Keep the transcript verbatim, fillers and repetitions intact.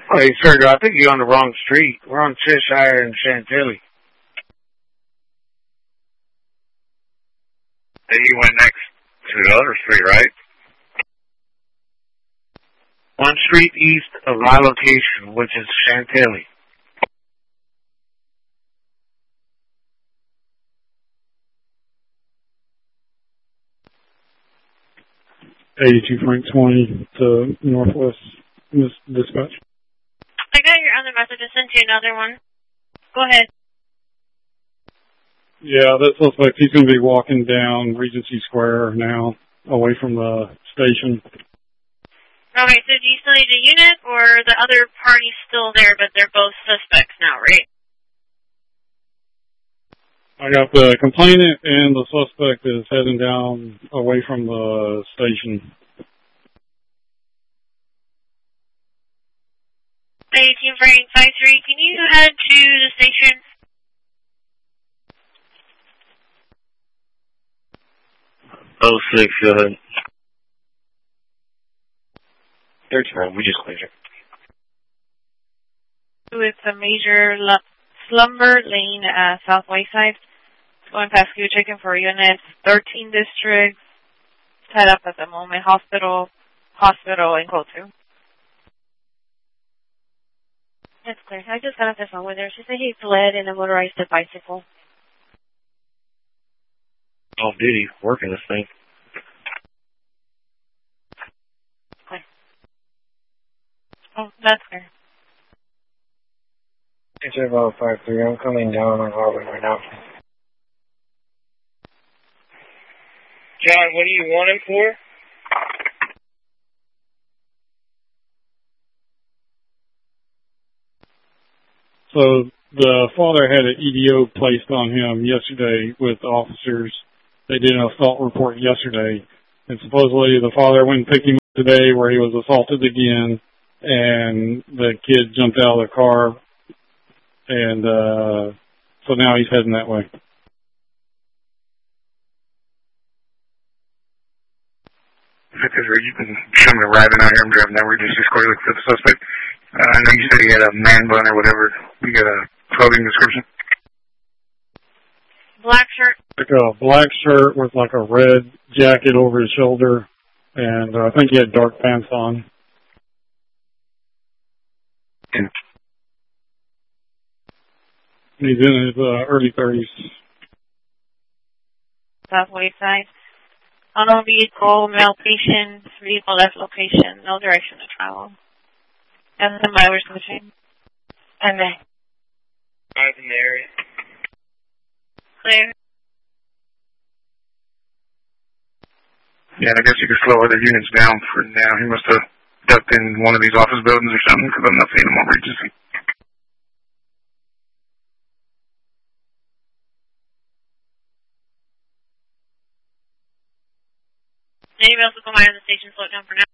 Hey, sir, I think you're on the wrong street. We're on Cheshire and Chantilly. Then you went next to the other street, right? One street east of my location, which is Chantilly. eighty-two Frank twenty to Northwest Dispatch. I got your other message. I sent you another one. Go ahead. Yeah, that suspect, he's going to be walking down Regency Square now, away from the station. Okay, so do you still need a unit, or the other party's still there, but they're both suspects now, right? I got the complainant and the suspect is heading down away from the station. eighteen Frank five three, can you head to the station? Oh six, go ahead. thirteen, we just cleared it. It's a major slumber lane, uh, southwest side. It's going past Q checking for units. thirteen districts. Tied up at the moment. Hospital, hospital, and code two. That's clear. I just got off the phone with her. She said he fled in a motorized bicycle. Off duty, working this thing. Okay. Oh, that's clear. It's about five three. I'm coming down on Harvard right now. John, what do you want him for? So the father had an E D O placed on him yesterday with officers. They did an assault report yesterday, and supposedly the father went and picked him up today where he was assaulted again, and the kid jumped out of the car, and uh, so now he's heading that way. Because you can show me arriving out here. I'm driving down Regency Square looking for the suspect. Uh, I know you said he had a man bun or whatever. We got a clothing description. Black shirt. Like a black shirt with like a red jacket over his shoulder, and uh, I think he had dark pants on. And he's in his uh, early thirties. Southwest side. Unknown vehicle, male patient, vehicle left location, no direction to travel. And the mileage machine. And then. Eyes in the area. Clear. yeah, I guess you could slow other units down for now. He must have ducked in one of these office buildings or something because I'm not seeing him on Regency. Anybody else will come by on the station, slow it down for now.